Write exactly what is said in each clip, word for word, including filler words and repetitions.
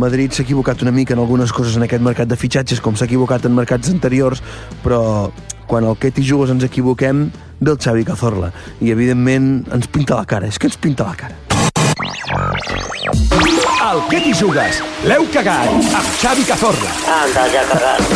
Madrid s'ha equivocat una mica en algunes coses en aquest mercat de fitxatges, com s'ha equivocat en mercats anteriors, però quan el Quet i Jugues ens equivoquem, ve el Xavi Cazorla. I, evidentment, ens pinta la cara. És que ens pinta la cara. El Quet i Jugues, l'heu cagat amb Xavi Cazorla. Anda, ja cagat.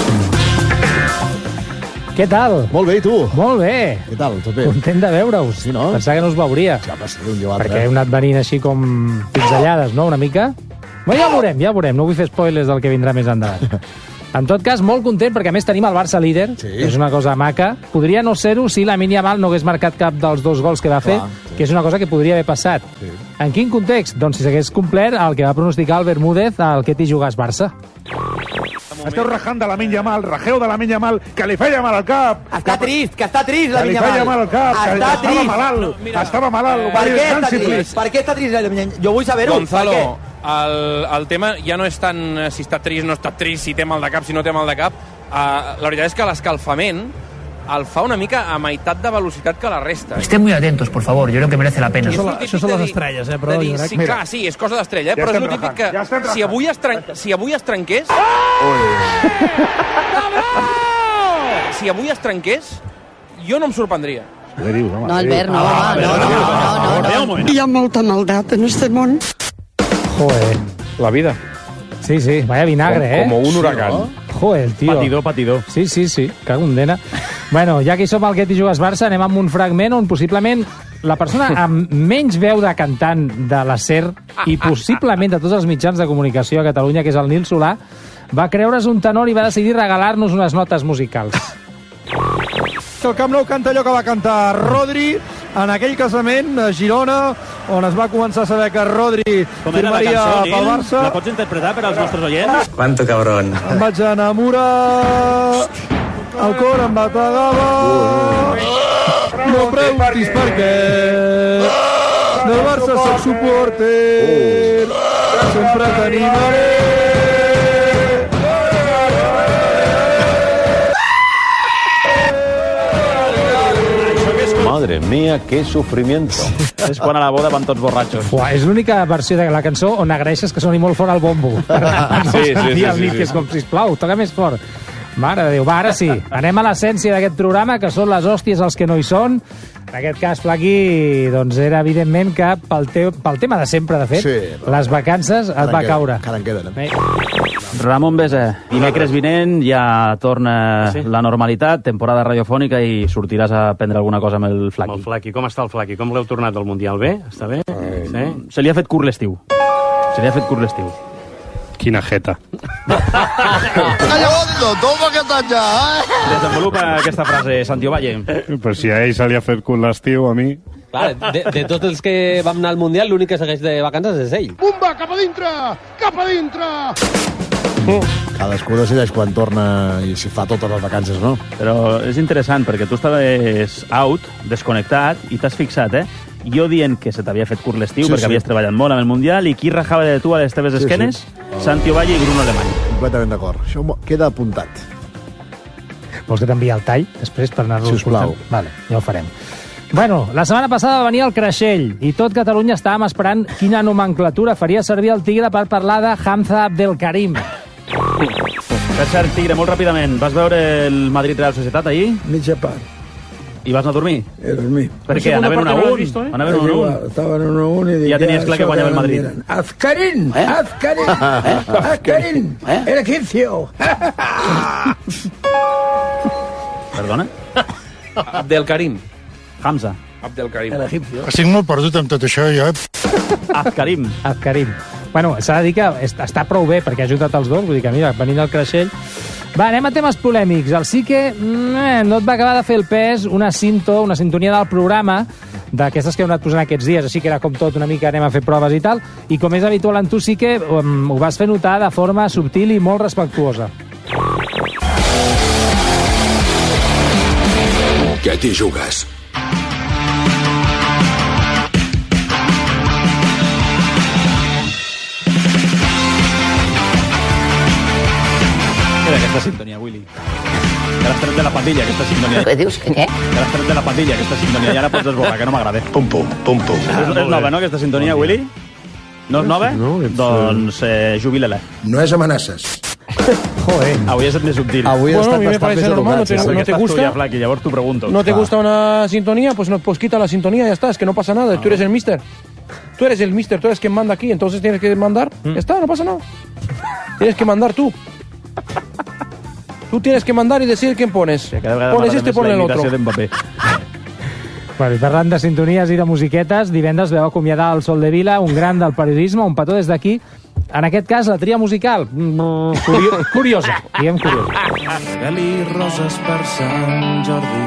Què tal? Molt bé, i tu? Molt bé. Què tal? Tot bé? Content de veure-us. Sí, no? Pensava que no us veuria. Ja, va ser un jo altre. Perquè heu anat venint així com pinzellades, no?, una mica? Bé, ja ho veurem, ja ho veurem. No vull fer spoilers del que vindrà més endavant. En tot cas, molt content, perquè a més tenim el Barça líder. Sí. És una cosa maca. Podria no ser-ho si Lamine Yamal no hagués marcat cap dels dos gols que va fer, Clar, sí. que és una cosa que podria haver passat. Sí. En quin context? Doncs si s'hagués complert el que va pronosticar el Bermúdez al Quet i Jugues Barça. Esteu rajant de Lamine Yamal, rajeu de Lamine Yamal, que li feia mal al cap. Està trist, que està trist, Que li Lamine feia Yamal. mal al cap, que Està estava trist. malalt, No, mira, estava malalt. eh, va Per dir, què està "Descansi, trist? please". Per què està trist, Lamine? Jo vull saber-ho. Gonzalo, Per què? el, el tema ja no és tant eh, si està trist, no està trist, si té mal de cap, si no té mal de cap. Uh, la veritat és que l'escalfament el fa una mica a meitat de velocitat que la resta. Estén muy atentos, por favor. Yo creo que merece la pena. Això, això són les estrelles, eh? Però de dir, jo crec... sí, clar, sí, és cosa d'estrella, eh? Ja però és estem el típic rajant, ja estem que si avui, es tren... si avui es trenqués... si avui es trenqués, jo no em sorprendria. Què dius, home? No, Albert, no, Ah, home, no, a veure, no, a veure, no, no, a no. veure. Hi ha molta maldat en este món. Joder. La vida. Sí, sí, vaya vinagre, eh? Como un huracán. Joder, tio. Patidor, patidor. Sí, sí, sí, cago en dena. Bueno, ja que hi som al Quet i Jugues Barça, anem amb un fragment on possiblement la persona amb menys veu de cantant de la SER i possiblement de tots els mitjans de comunicació a Catalunya, que és el Nil Solà, va creure's un tenor i va decidir regalar-nos unes notes musicals. El Camp Nou canta allò que va cantar Rodri en aquell casament a Girona, on es va començar a saber que Rodri firmaria pel Barça. La pots interpretar per als nostres oients? Quanto cabrón. Em vaig enamorar, el cor em bategava, no preguntis per què, del Barça soc suporter, sempre t'animaré. Madre mía, qué sufrimiento. És quan a la boda van tots borratxos. Uah, és l'única versió de la cançó on agraeixes que soni molt fort el bombo. Sí, sí, sí, el Nil, sí, que és com, sisplau, toca més fort. Mare de Déu, va, ara sí. Anem a l'essència d'aquest programa, que són les hòsties els que no hi són. En aquest cas, Flaqui, doncs era evidentment que pel, te pel tema de sempre, de fet, Sí, les vacances et va caure. Encara en queden. Eh? Ramon Besa, dimecres vinent ja torna sí? la normalitat, temporada radiofònica, i sortiràs a prendre alguna cosa amb el Flaqui. Amb el Flaqui. Com està el Flaqui? Com l'heu tornat del Mundial? Bé? Està bé? Sí? Se li ha fet curt l'estiu. Se li ha fet curt l'estiu. Quina jeta. Allò, toma que talla, eh? Desenvolupa aquesta frase, Santiago Valle. Però si a ell se li ha fet curt l'estiu, a mi... Clar, de, de tots els que vam anar al Mundial, l'únic que segueix de vacances és ell. Bumba, cap a dintre! Cap a dintre! Cadascú decideix quan torna i si fa totes les vacances, no? Però és interessant, perquè tu estaves out, desconnectat, i t'has fixat, eh? Jo dient que se t'havia fet curt l'estiu, Sí, perquè sí. havies treballat molt amb el Mundial, i qui rajava de tu a les teves Sí, esquenes? sí. Santi Ovalle i Bruno Alemany. Completament d'acord. Això mo- queda apuntat. Vols que t'enviï el tall després per anar-lo Sisplau. escoltant? Vale, ja ho farem. Bueno, la setmana passada va venir el Creixell i tot Catalunya estàvem esperant quina nomenclatura faria servir el Tigre per parlar de Hamza Abdelkarim. Per cert, Tigre, molt ràpidament, vas veure el Madrid-Real Societat ahir? Mitja part. I vas anar a dormir? He dormit. Per què? Anaven un a un? Anaven un a un? Estaven un a un i dic... Ja tenies clar que guanyava el Madrid. Azkarin! Azkarin! Azkarin! El egipcio! Perdona? Abdelkarim. Hamza. Abdelkarim. El egipcio. Estic molt perdut amb tot això, jo. Azkarim. Azkarim. Bueno, s'ha de dir que est- està prou bé perquè ha ajudat els dos, vull dir que mira, venint al Creixell... Va, anem a temes polèmics. El sí que mm, no et va acabar de fer el pes una cinto, una sintonia del programa d'aquestes que heu anat posant aquests dies, així que era com tot una mica anem a fer proves i tal, i com és habitual en tu sí que um, ho vas fer notar de forma subtil i molt respectuosa. Què t'hi jugues? Mira aquesta sintonia, Willy. Que l'has tret de la pandilla, aquesta sintonia. Què dius? Que què? Que l'has tret de la pandilla, aquesta sintonia. I ara pots esborrar, que no m'agrada. Pum, pum, pum, pum. És, és nova, no, aquesta sintonia, Willy? No és nova? No, ets, doncs eh, jubila-la. No és amenaces. Joder. Avui has estat més subtil. Avui Bueno, has a mí me estat parece bastant més normal, no educat. te- sí, no sí. te Estàs tu gusta? ja, Flaqui, llavors t'ho pregunto. ¿No te Ah. gusta una sintonía? Pues, no, pues quita la sintonía, ya está, es que no pasa nada, tú eres el mister. Tú eres el mister, tú eres quien manda aquí, entonces tienes que mandar, ya está, no pasa nada. Tienes que mandar tú. Tú tienes que mandar y decir quién pones. Cada vegada Pones m'agrada este, més pones la el otro. imitació d'Mbappé. Bueno, i parlant de sintonies i de musiquetes, divendres veu acomiadar el Sol de Vila, un gran del periodisme, un petó des d'aquí. En aquest cas, la tria musical, mm, curio curiosa, diguem curiosa. Regali roses per Sant Jordi.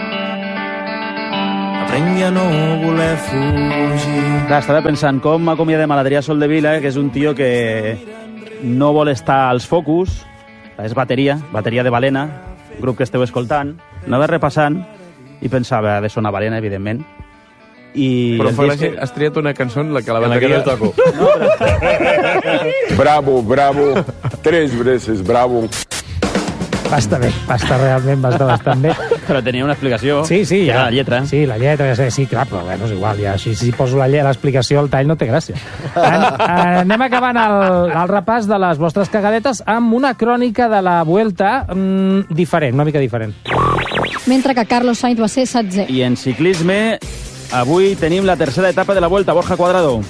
Aprengui a no voler fugir. Clar, estava pensant com acomiadem a l'Adrià Sol de Vila, que és un tio que no vol estar als focus, és bateria, bateria de Balena, grup que esteu escoltant, anava repassant i pensava, ha de sonar Balena, evidentment. I Però el fa disc- gràcia, has triat una cançó en la que la En la que bateria... no toco. Bravo, bravo. Tres veces, bravo. Va estar bé, va estar realment, va estar bastant bé. Però tenia una explicació. Sí, sí, que ja. era la lletra. Sí, la lletra, ja sé, sí, clar, però bueno, és igual, ja, així, si poso la lletra, l'explicació, el tall no té gràcia. En, anem acabant el, el repàs de les vostres cagadetes amb una crònica de la Vuelta mmm, diferent, una mica diferent. Mentre que Carlos Sainz va ser setzè. I en ciclisme, avui tenim la tercera etapa de la Vuelta. Borja Cuadrado.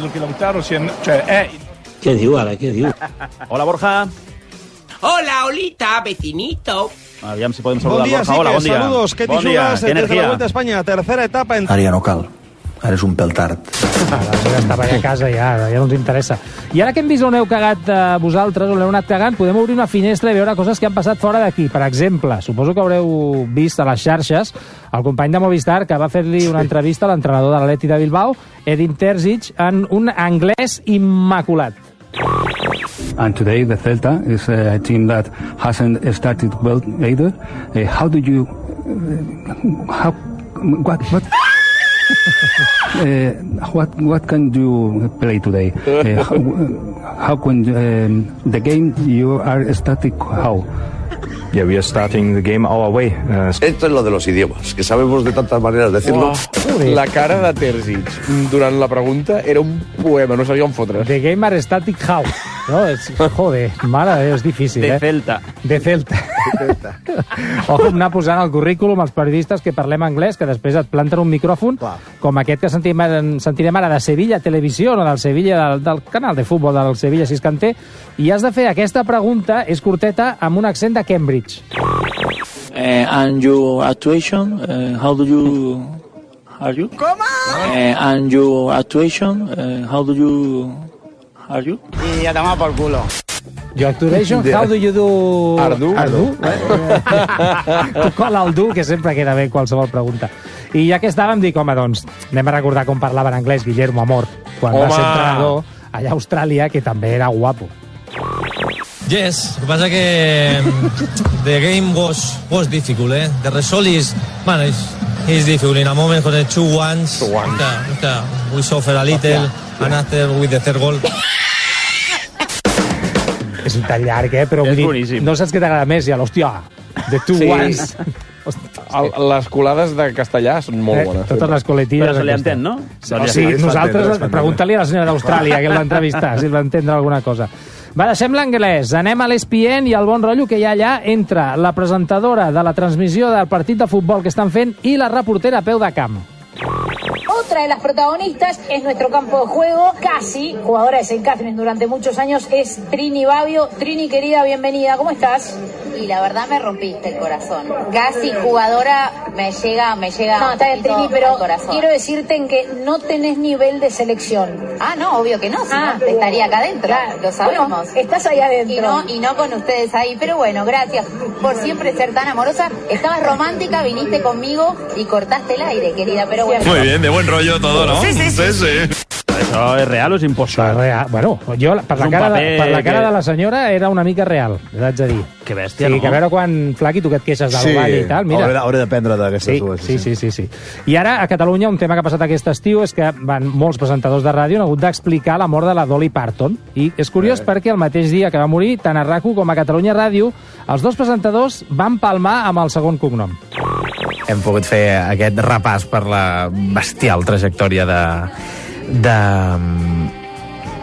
Què diu ara, què diu? Hola, Borja. Hola, Olita, vecinito. Aviam si podem Bon saludar dia, Borja. sí, Hola, que bon dia. saludos. ¿Qué bon te dia, jugas qué desde la energía. Vuelta a España? Tercera etapa en... Ara ja no cal. Ara és un pèl tard. Ara, ja estava allà a casa, ja, ja no ens interessa. I ara que hem vist on heu cagat eh, vosaltres, on heu anat cagant, podem obrir una finestra i veure coses que han passat fora d'aquí. Per exemple, suposo que haureu vist a les xarxes el company de Movistar que va fer-li una entrevista a l'entrenador de l'Atleti de Bilbao, Edin Terzic, en un anglès immaculat. And today the Celta is a team that hasn't started well either. Uh, how do you... Uh, how... What... what uh, what what can you play today? Uh, how, how can um, the game you are static? How? Yeah, we are starting the game our way. Uh, Esto es lo de los idiomas, que sabemos de tantas maneras de decirlo. Uah, la cara de Terzic durant la pregunta era un poema, no sabia on fotre's. The game are static how? No, és, joder, mare de Déu, és difícil, De eh? Celta. De Celta. Ojo, anar posant al currículum els periodistes que parlem anglès, que després et planten un micròfon, clar, com aquest que sentirem, sentirem ara de Sevilla Televisió, o del Sevilla, del, del canal de futbol del Sevilla Siscanter, i has de fer aquesta pregunta, és curteta, amb un accent de Cambridge. Uh, and your actuation, uh, how do you... Are you? ¿Cómo? Uh, and your actuation, uh, how do you... Are you? Y ya toma por culo. Your actuation, how do you do... Ardu. Ardu? Tu cola el du, que sempre queda bé qualsevol pregunta. I ja que estàvem, dic, home, doncs, anem a recordar com parlava en anglès Guillermo Amor, quan Home. va ser entrenador allà a Austràlia, que també era guapo. Yes, lo que pasa que um, the game was was difficult, eh? The result is, man, it's, it's difficult. In a moment, for the two ones, two ones. Okay, okay, we suffer a little, and after with the third goal. És un tall llarg, eh? Però És vull dir, boníssim. no saps què t'agrada més, ja, l'hòstia, the two Sí. ones. El, les colades de castellà són molt Eh, bones. totes les coletilles. Però se li aquestes. entén, no? Sí, Doncs ja sí, està. nosaltres, pregunta-li a la senyora d'Austràlia, que el va entrevistar, si el va entendre alguna cosa. Va, deixem l'anglès, anem a l'E S P N i al bon rotllo que hi ha allà entre la presentadora de la transmissió del partit de futbol que estan fent i la reportera a peu de camp. Otra de las protagonistas es nuestro campo de juego, casi, jugadora de Saint Catherine durante muchos años, es Trini Babio. Trini, querida, bienvenida, ¿cómo estás? Y la verdad me rompiste el corazón. Casi jugadora me llega, me llega No, un está bien, poquito Trini, pero al corazón. quiero decirte en que no tenés nivel de selección. Ah, no, obvio que no, si Ah, no estaría acá adentro, claro. lo sabemos. Bueno, estás ahí adentro. Y no, y no con ustedes ahí, pero bueno, gracias por siempre ser tan amorosa. Estabas romántica, viniste conmigo y cortaste el aire, querida, pero bueno. Muy bien, de buen rollo todo, ¿no? Sí, sí, sí. sí. Això és real o és impostat? És real. Bueno, jo, per la, un cara de, paper per la cara que- de la senyora era una mica real, l'haig de dir. Que bèstia, Sí, no? que a veure quan, Flaqui, tu que et queixes del Sí, ball i tal, mira. hauré, hauré d'aprendre d'aquestes Sí, dues. sí, sí, sí, sí. I ara, a Catalunya, un tema que ha passat aquest estiu és que van molts presentadors de ràdio han hagut d'explicar la mort de la Dolly Parton. I és curiós Eh. perquè el mateix dia que va morir, tant a RAC u com a Catalunya Ràdio, els dos presentadors van palmar amb el segon cognom. Hem pogut fer aquest repàs per la bestial trajectòria de, de,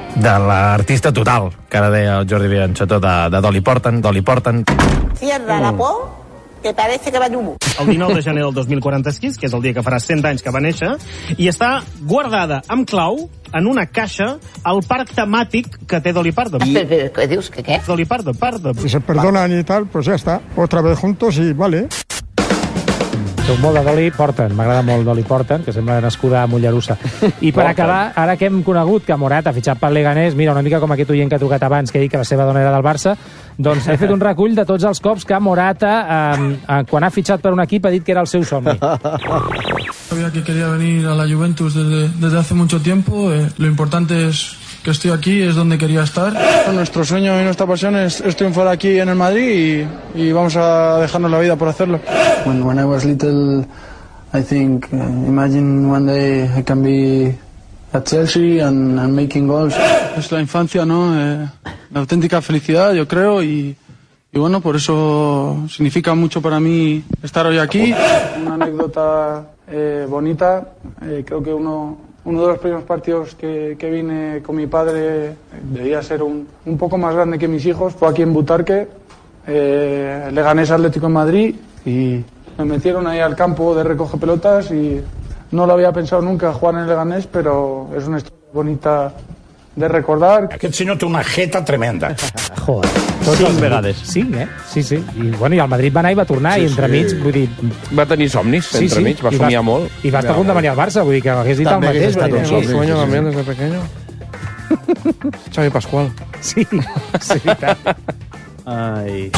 de l'artista total, que ara deia el Jordi Bianchetó, de, de Dolly Parton, Dolly Parton. Cierra la por, que parece que va humo. El dinou de gener del dos mil quaranta-sis, que és el dia que farà cent anys que va néixer, i està guardada amb clau en una caixa al parc temàtic que té Dolly Parton. ¿Qué dius? ¿Qué qué? Dolly Parton, Parton. Si se perdonan y tal, pues ya está. Otra vez juntos y vale. Soc molt de Dolly Parton, m'agrada molt Dolly Parton, que sembla nascuda a Mollerussa. I per acabar, ara que hem conegut que Morata ha fitxat pel Leganés, mira, una mica com aquest oient que ha trucat abans, que ha dit que la seva dona era del Barça, doncs he fet un recull de tots els cops que Morata, eh, eh, quan ha fitxat per un equip, ha dit que era el seu somni. Sabía que quería venir a la Juventus desde, desde hace mucho tiempo. Eh, lo importante es que estoy aquí, es donde quería estar. Nuestro sueño y nuestra pasión es, es triunfar aquí en el Madrid y, y vamos a dejarnos la vida por hacerlo. When, when I was little, I think, uh, imagine one day I can be at Chelsea and, and making goals. Es la infancia, ¿no? Eh, la auténtica felicidad, yo creo, y, y bueno, por eso significa mucho para mí estar hoy aquí. Una anécdota eh, bonita, eh, creo que uno... Uno de los primeros partidos que, que vine con mi padre, debía ser un, un poco más grande que mis hijos, fue aquí en Butarque, eh, Leganés Atlético en Madrid, y me metieron ahí al campo de recoge pelotas y no lo había pensado nunca jugar en el Leganés, pero es una historia bonita de recordar. Aquest senyor té una jeta tremenda. Joder. Cinc vegades. Cinc, eh? Sí, sí. I, bueno, i el Madrid va anar i va tornar, sí, i entremig, sí. Vull dir... Va tenir somnis, sí, entremig, sí. Va somiar molt. I va estar a punt de venir al Barça, vull dir que hagués dit el mateix. També hagués estat un sueño también desde pequeño. Xavi Pascual. Sí, sí, veritat. Ai...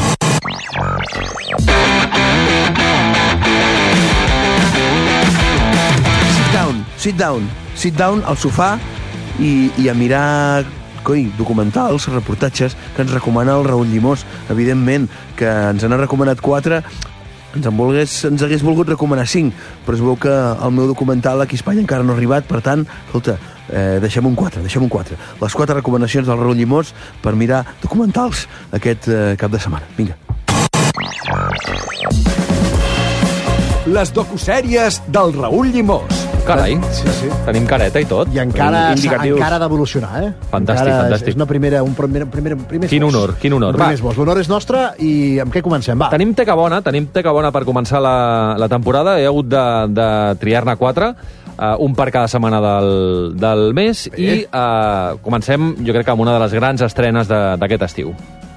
Sit down, sit down, sit down al sofà i, i a mirar coi, documentals, reportatges que ens recomana el Raül Llimós, evidentment, que ens n'ha recomanat quatre, ens en volgués, ens hagués volgut recomanar cinc, però es veu que el meu documental aquí a Espanya encara no ha arribat, per tant, escolta, eh, deixem un quatre, deixem un quatre. Les quatre recomanacions del Raül Llimós per mirar documentals aquest eh, cap de setmana. Vinga. Les docusèries del Raül Llimós. Carai, sí, sí. Tenim careta i tot. I encara, encara d'evolucionar, eh? Fantàstic, encara fantàstic. És una primera, un primer, primer, primer quin honor, quin honor. L'honor és nostre i amb què comencem? Va. Tenim teca bona, tenim teca bona per començar la, la temporada. He hagut de, de triar-ne quatre, uh, un per cada setmana del, del mes, Bé. i uh, comencem, jo crec que amb una de les grans estrenes d'aquest estiu.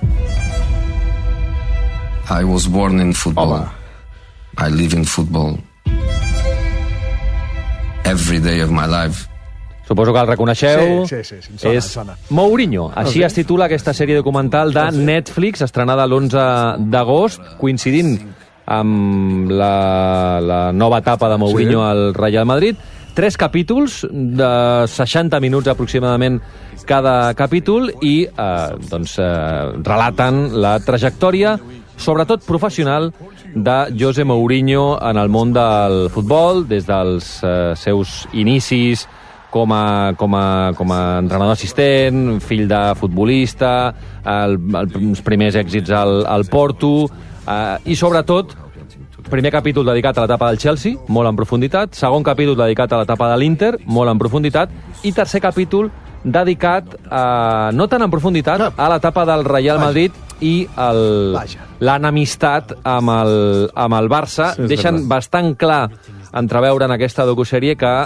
I was born in football. Home. I live in football. Every day of my life. Suposo que el reconeixeu. Sí, sí, sí, sona, és sona. Mourinho. Així Okay. es titula aquesta sèrie documental de Netflix, estrenada l'onze d'agost, coincidint amb la, la nova etapa de Mourinho sí. al Real Madrid. Tres capítols de seixanta minuts aproximadament cada capítol i eh, doncs, eh, relaten la trajectòria, sobretot professional, de José Mourinho en el món del futbol, des dels eh, seus inicis com a, com, a, com a entrenador assistent, fill de futbolista, el, el, els primers èxits al, al Porto, eh, i sobretot, primer capítol dedicat a l'etapa del Chelsea, molt en profunditat, segon capítol dedicat a l'etapa de l'Inter, molt en profunditat, i tercer capítol dedicat, a, no tan en profunditat, a l'etapa del Real Madrid i l'enemistat amb, el, amb el Barça. Sí, deixen verdad. bastant clar entreveure en aquesta docusèrie que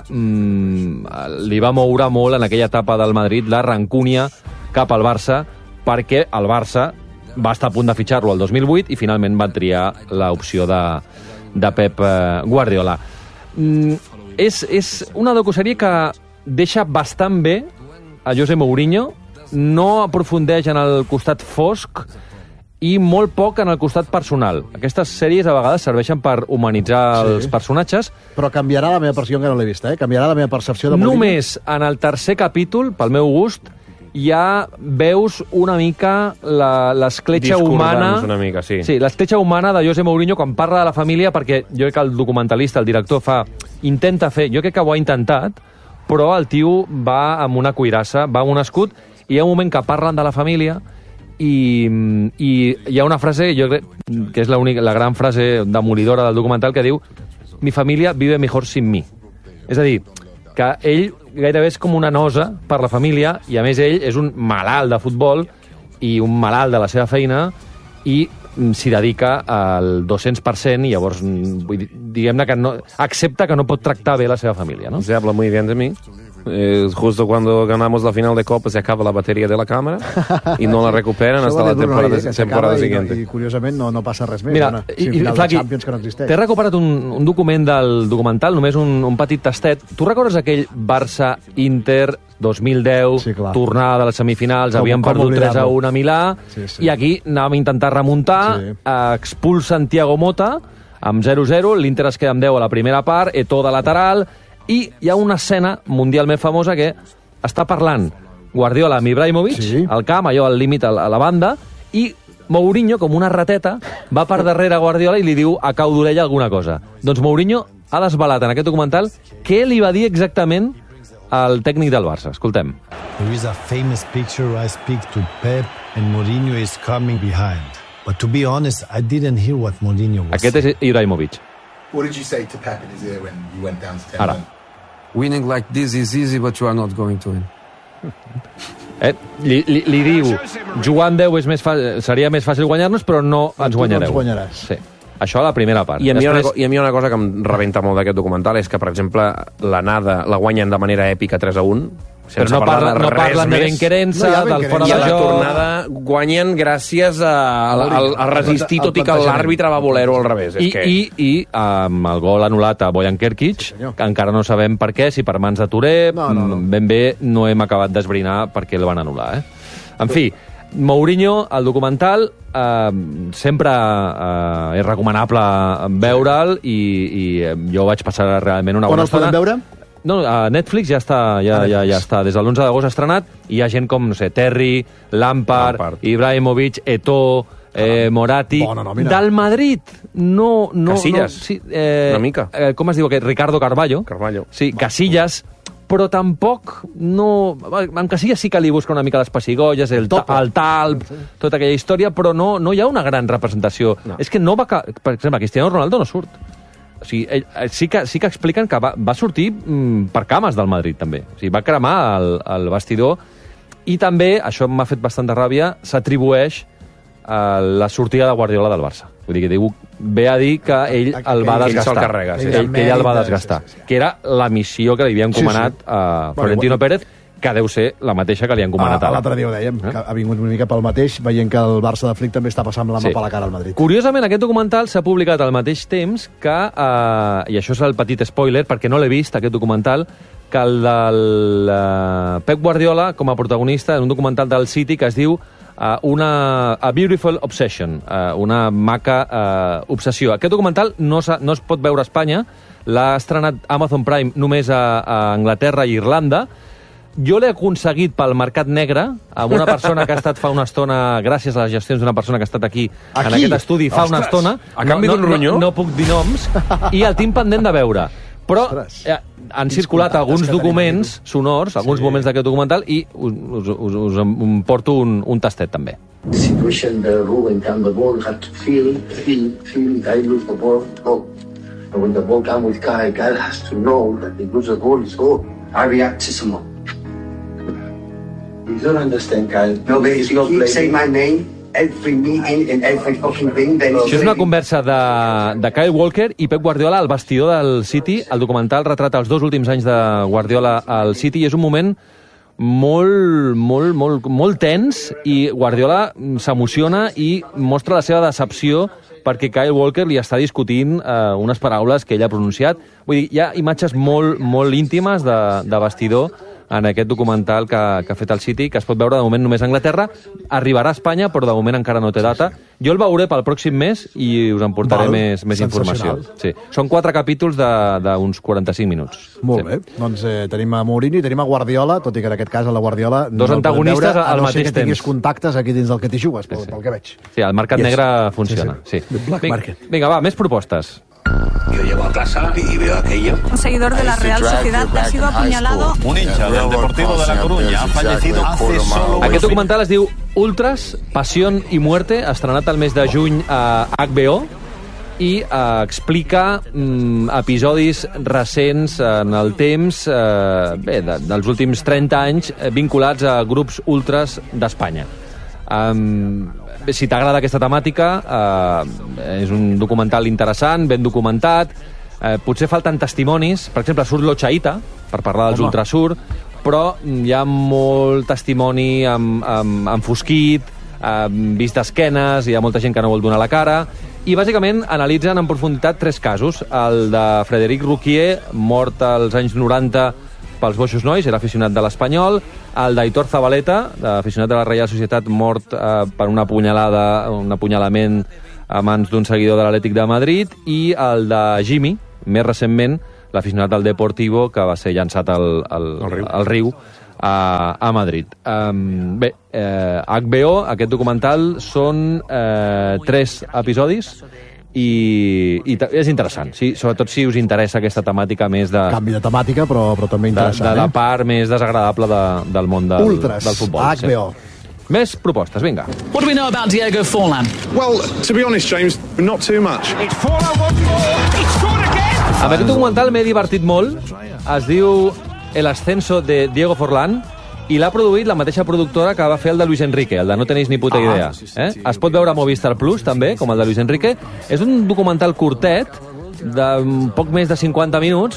mm, li va moure molt en aquella etapa del Madrid la rancúnia cap al Barça, perquè el Barça va estar a punt de fitxar-lo el dos mil vuit i finalment van triar l'opció de, de Pep Guardiola. Mm, és, és una docusèrie que deixa bastant bé a José Mourinho, no aprofundeix en el costat fosc i molt poc en el costat personal. Aquestes sèries a vegades serveixen per humanitzar sí. els personatges. Però canviarà la meva percepció, que no l'he vista, eh? Canviarà la meva percepció de Mourinho. Només en el tercer capítol, pel meu gust, ja veus una mica l'escletxa humana... una mica, sí. Sí, l'escletxa humana de José Mourinho quan parla de la família, perquè jo crec que el documentalista, el director, fa intenta fer... Jo crec que ho ha intentat, però el tio va amb una cuirassa, va amb un escut, i hi ha un moment que parlen de la família i, i hi ha una frase, jo crec que és la, única, la gran frase demolidora del documental, que diu: mi família vive mejor sin mi. És a dir, que ell gairebé és com una nosa per la família, i a més ell és un malalt de futbol i un malalt de la seva feina, i s'hi dedica al dos-cents per cent, i llavors vull dir, diguem-ne que no, accepta que no pot tractar bé la seva família, ¿no? Se habla muy bien de mí. Eh, justo cuando ganamos la final de Copa se acaba la batería de la cámara y no la recuperan hasta la temporada, temporada siguiente. I, i curiosament no, no passa res més. Mira, Una, i, sí, i, Flaqui, Champions que no existeix. t'he recuperat un, un document del documental, només un, un petit tastet. Tu recordes aquell Barça-Inter dos mil deu, sí, tornada de les semifinals, com, havien com perdut tres a un a Milà, sí, sí. I aquí anàvem a intentar remuntar, sí. Expulsen Thiago Motta amb zero zero, l'Inter es queda amb deu a la primera part, Eto'o de lateral, i hi ha una escena mundialment famosa que està parlant Guardiola amb Ibrahimovic, sí. Al camp, allò al límit a la banda, i Mourinho, com una rateta, va per darrere Guardiola i li diu a cau d'orella alguna cosa. Doncs Mourinho ha desvelat en aquest documental què li va dir exactament al tècnic del Barça. Escoltem. There is a famous picture where I speak to Pep and Mourinho is coming behind. But to be honest, I didn't hear what Mourinho was Aquest és Ibrahimovic. What did you say to Pep in his ear when you went down to ten Ara. men? Winning like this is easy, but you are not going to win. Eh? Li, li, li diu, jugant deu és més seria més fàcil guanyar-nos, però no ens guanyareu. No ens guanyaràs. Sí. Això a la primera part. I a, mi Després... una, I a mi una cosa que em rebenta molt d'aquest documental és que, per exemple, l'anada la guanyen de manera èpica tres a un, però no, parla, no parlen de benquerença, no del fora de joc. I a la joc. tornada guanyen gràcies a, a, a, a resistir, tot i que l'àrbitre va voler-ho al revés. I, és que... i, i amb el gol anul·lat a Bojan Kerkic, sí, que encara no sabem per què, si per mans de Touré, no, no, no. ben bé no hem acabat d'esbrinar per què el van anul·lar. Eh? En fi, Mourinho, el documental, eh, sempre eh, és recomanable veure'l, i, i jo vaig passar realment una bona estona. On el podem veure? No, a Netflix ja està, ja, ja, ja està. Des de l'onze d'agost estrenat, i hi ha gent com, no sé, Terry, Lampard, Lampard. Ibrahimovic, Eto'o, eh, Moratti... Bona nòmina. Del Madrid, no... no Casillas, no, sí, eh, una mica. Eh, com es diu aquest? Ricardo Carvalho. Carvalho. Sí, Casillas, però tampoc no... Amb Casillas sí que li busca una mica les pessigolles, el, ta, el talp, tota aquella història, però no, no hi ha una gran representació. No. És que no va... Per exemple, Cristiano Ronaldo no surt. O sigui, ell, sí, que, sí que expliquen que va, va sortir mm, per cames del Madrid, també. O sigui, va cremar el, el vestidor, i també, això m'ha fet bastanta ràbia, s'atribueix a la sortida de Guardiola del Barça. Vull dir, que diu, ve a dir que ell el va desgastar. Ell carrega, sí. ell, que ell el va desgastar. Que era la missió que li havia encomanat sí, sí. a Florentino bueno, Pérez, que deu ser la mateixa que li han comanat ah, l'altre dia ho dèiem, eh? que ha vingut una mica pel mateix, veient que el Barça de Flick també està passant la mà sí. per la cara al Madrid. Curiosament, aquest documental s'ha publicat al mateix temps que, eh, i això és el petit spoiler, perquè no l'he vist, aquest documental, que el del uh, Pep Guardiola, com a protagonista, en un documental del City que es diu uh, una, A Beautiful Obsession, uh, una maca uh, obsessió. Aquest documental no, no es pot veure a Espanya, l'ha estrenat Amazon Prime només a, a Anglaterra i Irlanda. Jo l'he aconseguit pel mercat negre, amb una persona que ha estat fa una estona, gràcies a les gestions d'una persona que ha estat aquí, aquí? en aquest estudi fa Ostres. una estona. A canvi no, d'un ronyó? No, no puc dir noms, i el tinc pendent de veure. Però eh, han circulat alguns documents sonors, alguns sí. moments d'aquest documental, i us, us, us, us em porto un, un tastet, també. The situation, the rule and the ball had to feel, feel, feel, I lose the ball, go. And when the ball comes with Kyle, Kyle has to know that he loses the ball, so I react to someone. You don't understand, Kyle. No, but if you keep saying my name, every meeting and every fucking thing, then... Això és una conversa de, de Kyle Walker i Pep Guardiola al vestidor del City. El documental retrata els dos últims anys de Guardiola al City, i és un moment molt, molt, molt, molt tens, i Guardiola s'emociona i mostra la seva decepció perquè Kyle Walker li està discutint eh, unes paraules que ell ha pronunciat. Vull dir, hi ha imatges molt, molt íntimes de, de vestidor en aquest documental que, que ha fet el City, que es pot veure de moment només a Anglaterra. Arribarà a Espanya, però de moment encara no té data. Jo el veuré pel pròxim mes i us en portaré Val, més, més informació. Sí. Són quatre capítols d'uns quaranta-cinc minuts. Molt sí. bé. Doncs eh, tenim a Mourinho i tenim a Guardiola, tot i que en aquest cas a la Guardiola... Dos no antagonistes veure, al no mateix temps. A no ser que tinguis contactes aquí dins del que t'hi jugues, pel, sí, sí. pel que veig. Sí, el mercat yes. negre funciona. Sí, sí. Sí. Vinga, vinga, va, més propostes. Yo llego a casa y veo aquello. Un seguidor de la Real Sociedad ha sido apuñalado. Un hincha del Deportivo de La Coruña ha fallecido hace solo... Aquest documental es diu Ultras, Pasión y Muerte, estrenat el mes de juny a H B O, i eh, explica mm, episodis recents en el temps, eh, bé, de, dels últims trenta anys, eh, vinculats a grups ultras d'Espanya. Um, si t'agrada aquesta temàtica, eh, és un documental interessant, ben documentat, eh, potser falten testimonis, per exemple, surt l'Ochaita, per parlar dels Ultrasur, però hi ha molt testimoni amb, amb, enfosquit, amb vist d'esquenes, hi ha molta gent que no vol donar la cara, i bàsicament analitzen en profunditat tres casos. El de Frederic Ruquier, mort als anys noranta pels Boixos Nois, era aficionat de l'Espanyol, el d'Aitor Zabaleta, aficionat de la Reial Societat, mort eh, per una punyalada, un apunyalament a mans d'un seguidor de l'Atlètic de Madrid, i el de Jimmy, més recentment, l'aficionat del Deportivo, que va ser llançat al, al, al riu, al riu a, a Madrid. Um, bé, eh, H B O, aquest documental, són eh, tres episodis i, i és interessant, sí, sobretot si us interessa aquesta temàtica més de... Canvi de temàtica, però, però també interessant. De, de la eh? part més desagradable de, del món del, Ultras, del futbol. H B O. Sí. Més propostes, vinga. What do we know about Diego Forlan? Well, to be honest, James, not too much. It's Forlan once more. He scored again. Amb aquest documental m'he divertit molt. Es diu El ascenso de Diego Forlán i l'ha produït la mateixa productora que va fer el de Luis Enrique, el de No tenéis ni puta idea. Eh? Es pot veure a Movistar Plus, també, com el de Luis Enrique. És un documental curtet, de poc més de cinquanta minuts,